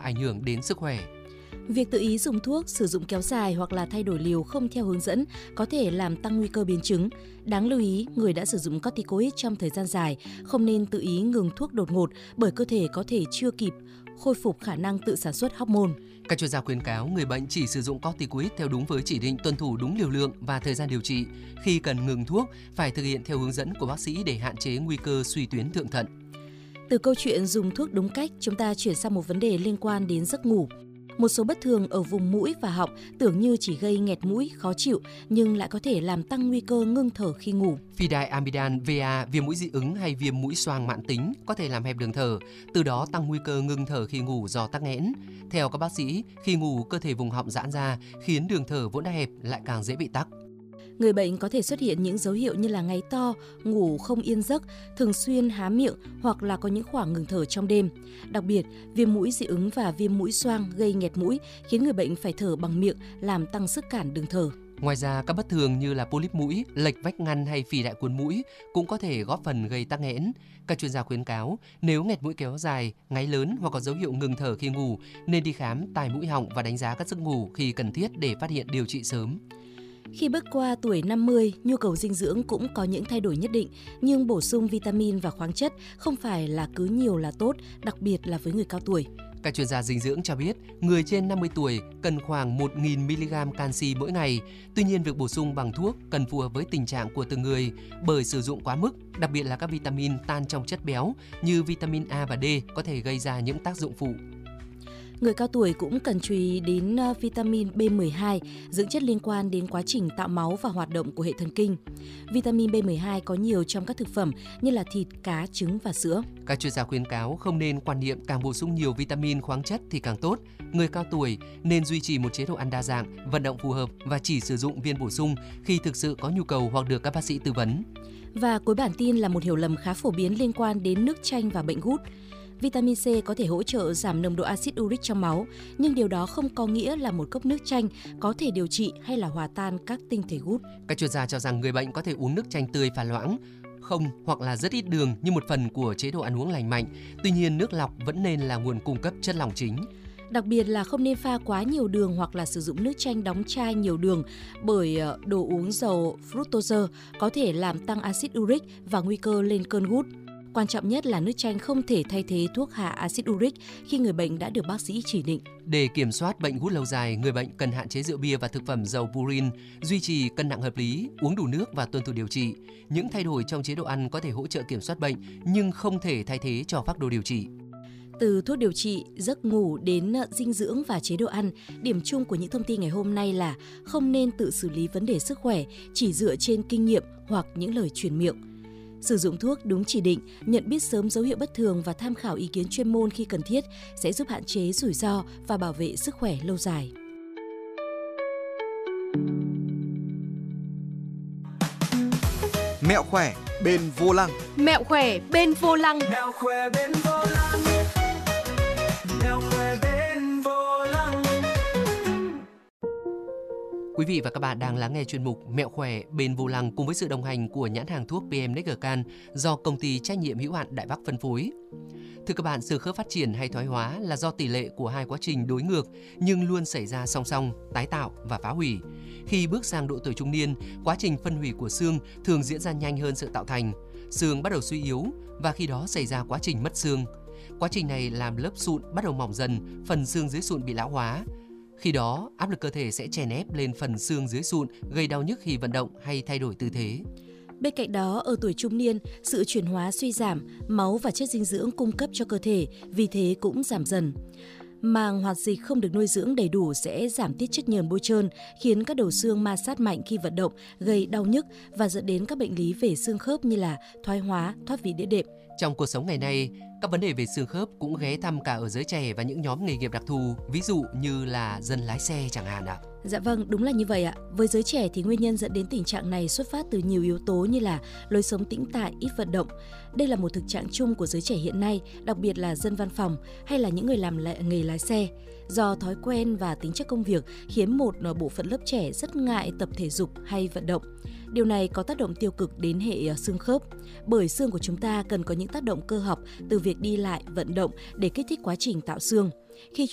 ảnh hưởng đến sức khỏe. Việc tự ý dùng thuốc, sử dụng kéo dài hoặc là thay đổi liều không theo hướng dẫn có thể làm tăng nguy cơ biến chứng. Đáng lưu ý, người đã sử dụng corticoid trong thời gian dài không nên tự ý ngừng thuốc đột ngột bởi cơ thể có thể chưa kịp khôi phục khả năng tự sản xuất hormone. Các chuyên gia khuyến cáo người bệnh chỉ sử dụng corticoid theo đúng với chỉ định, tuân thủ đúng liều lượng và thời gian điều trị. Khi cần ngừng thuốc, phải thực hiện theo hướng dẫn của bác sĩ để hạn chế nguy cơ suy tuyến thượng thận. Từ câu chuyện dùng thuốc đúng cách, chúng ta chuyển sang một vấn đề liên quan đến giấc ngủ. Một số bất thường ở vùng mũi và họng tưởng như chỉ gây nghẹt mũi, khó chịu nhưng lại có thể làm tăng nguy cơ ngưng thở khi ngủ. Phenylamidan VA, viêm mũi dị ứng hay viêm mũi xoang mãn tính có thể làm hẹp đường thở, từ đó tăng nguy cơ ngưng thở khi ngủ do tắc nghẽn. Theo các bác sĩ, khi ngủ cơ thể vùng họng giãn ra khiến đường thở vốn đã hẹp lại càng dễ bị tắc. Người bệnh có thể xuất hiện những dấu hiệu như là ngáy to, ngủ không yên giấc, thường xuyên há miệng hoặc là có những khoảng ngừng thở trong đêm. Đặc biệt, viêm mũi dị ứng và viêm mũi xoang gây nghẹt mũi khiến người bệnh phải thở bằng miệng, làm tăng sức cản đường thở. Ngoài ra, các bất thường như là polyp mũi, lệch vách ngăn hay phì đại cuốn mũi cũng có thể góp phần gây tắc nghẽn. Các chuyên gia khuyến cáo nếu nghẹt mũi kéo dài, ngáy lớn hoặc có dấu hiệu ngừng thở khi ngủ nên đi khám tai mũi họng và đánh giá các giấc ngủ khi cần thiết để phát hiện điều trị sớm. Khi bước qua tuổi 50, nhu cầu dinh dưỡng cũng có những thay đổi nhất định, nhưng bổ sung vitamin và khoáng chất không phải là cứ nhiều là tốt, đặc biệt là với người cao tuổi. Các chuyên gia dinh dưỡng cho biết, người trên 50 tuổi cần khoảng 1.000 mg canxi mỗi ngày. Tuy nhiên, việc bổ sung bằng thuốc cần phù hợp với tình trạng của từng người, bởi sử dụng quá mức, đặc biệt là các vitamin tan trong chất béo như vitamin A và D có thể gây ra những tác dụng phụ. Người cao tuổi cũng cần chú ý đến vitamin B12, dưỡng chất liên quan đến quá trình tạo máu và hoạt động của hệ thần kinh. Vitamin B12 có nhiều trong các thực phẩm như là thịt, cá, trứng và sữa. Các chuyên gia khuyến cáo không nên quan niệm càng bổ sung nhiều vitamin, khoáng chất thì càng tốt. Người cao tuổi nên duy trì một chế độ ăn đa dạng, vận động phù hợp và chỉ sử dụng viên bổ sung khi thực sự có nhu cầu hoặc được các bác sĩ tư vấn. Và cuối bản tin là một hiểu lầm khá phổ biến liên quan đến nước chanh và bệnh gút. Vitamin C có thể hỗ trợ giảm nồng độ axit uric trong máu, nhưng điều đó không có nghĩa là một cốc nước chanh có thể điều trị hay là hòa tan các tinh thể gút. Các chuyên gia cho rằng người bệnh có thể uống nước chanh tươi pha loãng, không hoặc là rất ít đường như một phần của chế độ ăn uống lành mạnh. Tuy nhiên, nước lọc vẫn nên là nguồn cung cấp chất lỏng chính. Đặc biệt là không nên pha quá nhiều đường hoặc là sử dụng nước chanh đóng chai nhiều đường, bởi đồ uống giàu fructose có thể làm tăng axit uric và nguy cơ lên cơn gút. Quan trọng nhất là nước chanh không thể thay thế thuốc hạ axit uric khi người bệnh đã được bác sĩ chỉ định. Để kiểm soát bệnh gút lâu dài, người bệnh cần hạn chế rượu bia và thực phẩm giàu purin, duy trì cân nặng hợp lý, uống đủ nước và tuân thủ điều trị. Những thay đổi trong chế độ ăn có thể hỗ trợ kiểm soát bệnh nhưng không thể thay thế cho phác đồ điều trị. Từ thuốc điều trị, giấc ngủ đến dinh dưỡng và chế độ ăn, điểm chung của những thông tin ngày hôm nay là không nên tự xử lý vấn đề sức khỏe chỉ dựa trên kinh nghiệm hoặc những lời truyền miệng. Sử dụng thuốc đúng chỉ định, nhận biết sớm dấu hiệu bất thường và tham khảo ý kiến chuyên môn khi cần thiết sẽ giúp hạn chế rủi ro và bảo vệ sức khỏe lâu dài. Mẹo khỏe bên vô lăng. Mẹo khỏe bên vô lăng. Mẹo khỏe bên vô lăng. Mẹo khỏe bên vô lăng. Quý vị và các bạn đang lắng nghe chuyên mục Mẹo khỏe bên vô lăng cùng với sự đồng hành của nhãn hàng thuốc PM Neckercan do công ty trách nhiệm hữu hạn Đại Bắc phân phối. Thưa các bạn, xương khớp phát triển hay thoái hóa là do tỷ lệ của hai quá trình đối ngược nhưng luôn xảy ra song song, tái tạo và phá hủy. Khi bước sang độ tuổi trung niên, quá trình phân hủy của xương thường diễn ra nhanh hơn sự tạo thành. Xương bắt đầu suy yếu và khi đó xảy ra quá trình mất xương. Quá trình này làm lớp sụn bắt đầu mỏng dần, phần xương dưới sụn bị lão hóa. Khi đó, áp lực cơ thể sẽ chèn ép lên phần xương dưới sụn, gây đau nhức khi vận động hay thay đổi tư thế. Bên cạnh đó, ở tuổi trung niên, sự chuyển hóa suy giảm, máu và chất dinh dưỡng cung cấp cho cơ thể, vì thế cũng giảm dần. Màng hoạt dịch không được nuôi dưỡng đầy đủ sẽ giảm tiết chất nhờn bôi trơn, khiến các đầu xương ma sát mạnh khi vận động, gây đau nhức và dẫn đến các bệnh lý về xương khớp như là thoái hóa, thoát vị đĩa đệm. Trong cuộc sống ngày nay, các vấn đề về xương khớp cũng ghé thăm cả ở giới trẻ và những nhóm nghề nghiệp đặc thù, ví dụ như là dân lái xe chẳng hạn ạ. Dạ vâng, đúng là như vậy ạ. Với giới trẻ thì nguyên nhân dẫn đến tình trạng này xuất phát từ nhiều yếu tố như là lối sống tĩnh tại, ít vận động. Đây là một thực trạng chung của giới trẻ hiện nay, đặc biệt là dân văn phòng hay là những người làm nghề lái xe. Do thói quen và tính chất công việc khiến một bộ phận lớp trẻ rất ngại tập thể dục hay vận động. Điều này có tác động tiêu cực đến hệ xương khớp, bởi xương của chúng ta cần có những tác động cơ học từ việc đi lại, vận động để kích thích quá trình tạo xương. Khi